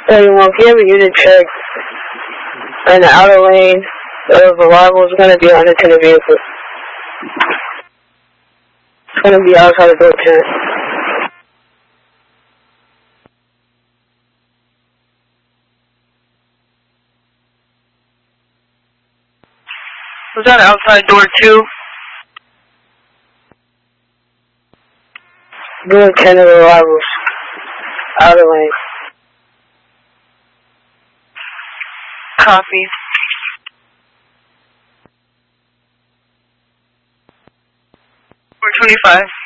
Well, if you have a unit check in the outer lane of arrival, is going to be an unattended vehicle. It's going to be outside of door 10. Was that outside door 2? Door 10 of arrivals. Outer lane. Copy. 425.